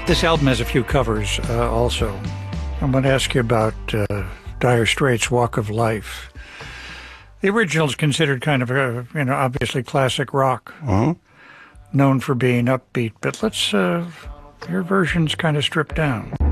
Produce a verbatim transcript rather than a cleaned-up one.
This album has a few covers uh, also. I'm going to ask you about uh, Dire Straits' Walk of Life. The original is considered kind of, a, you know, obviously classic rock, Uh-huh. known for being upbeat, but let's, uh, your version's kind of stripped down.